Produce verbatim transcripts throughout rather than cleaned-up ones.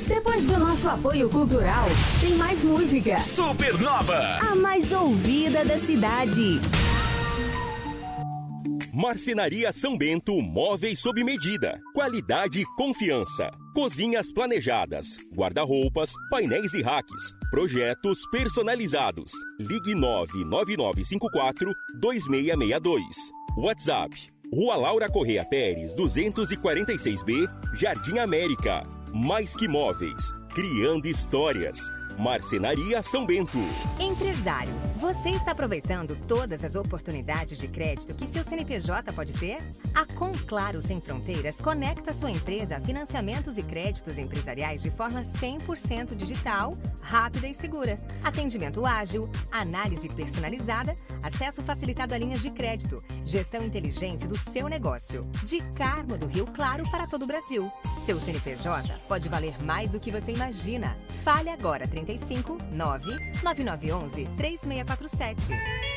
Depois do nosso apoio cultural, tem mais música. Supernova, a mais ouvida da cidade. Marcenaria São Bento, móveis sob medida, qualidade e confiança. Cozinhas planejadas, guarda-roupas, painéis e racks, projetos personalizados. Ligue nove nove nove cinco quatro dois seis seis dois. WhatsApp, Rua Laura Correia Pérez, duzentos e quarenta e seis B, Jardim América. Mais que móveis, criando histórias. Marcenaria São Bento. Empresário, você está aproveitando todas as oportunidades de crédito que seu C N P J pode ter? A Conclaro Sem Fronteiras conecta sua empresa a financiamentos e créditos empresariais de forma cem por cento digital, rápida e segura. Atendimento ágil, análise personalizada, acesso facilitado a linhas de crédito, gestão inteligente do seu negócio. De Carmo do Rio Claro para todo o Brasil. Seu C N P J pode valer mais do que você imagina. Fale agora, trinta e cinco, nove nove nove um um, três seis quatro sete.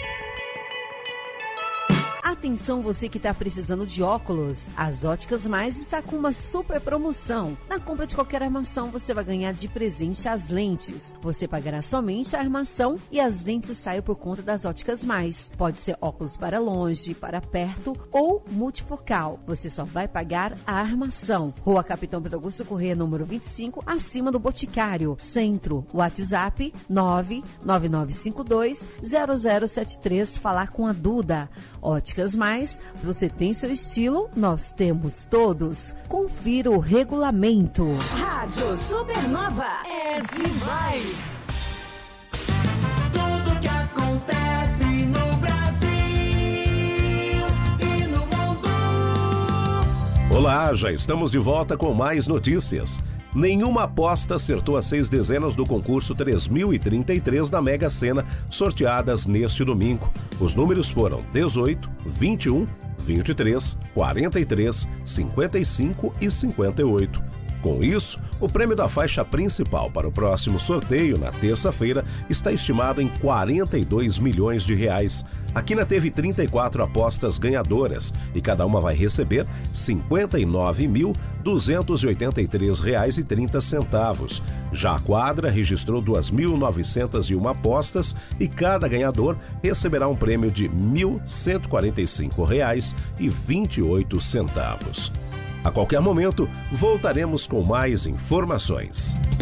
Atenção você que está precisando de óculos, as Óticas Mais está com uma super promoção. Na compra de qualquer armação você vai ganhar de presente as lentes. Você pagará somente a armação e as lentes saem por conta das Óticas Mais. Pode ser óculos para longe, para perto ou multifocal. Você só vai pagar a armação. Rua Capitão Pedro Augusto Corrêa, número vinte e cinco, acima do Boticário, Centro. WhatsApp nove nove nove cinco dois zero zero sete três. Falar com a Duda. Óticas Mais, você tem seu estilo, nós temos todos. Confira o regulamento. Rádio Supernova é demais. Tudo que acontece no Brasil e no mundo. Olá, já estamos de volta com mais notícias. Nenhuma aposta acertou as seis dezenas do concurso três mil e trinta e três da Mega Sena, sorteadas neste domingo. Os números foram dezoito, vinte e um, vinte e três, quarenta e três, cinquenta e cinco e cinquenta e oito. Com isso, o prêmio da faixa principal para o próximo sorteio, na terça-feira, está estimado em quarenta e dois milhões de reais. A Quina teve trinta e quatro apostas ganhadoras e cada uma vai receber cinquenta e nove mil duzentos e oitenta e três reais e trinta centavos. Já a quadra registrou duas mil novecentas e uma apostas e cada ganhador receberá um prêmio de mil cento e quarenta e cinco reais e vinte e oito centavos. A qualquer momento, voltaremos com mais informações.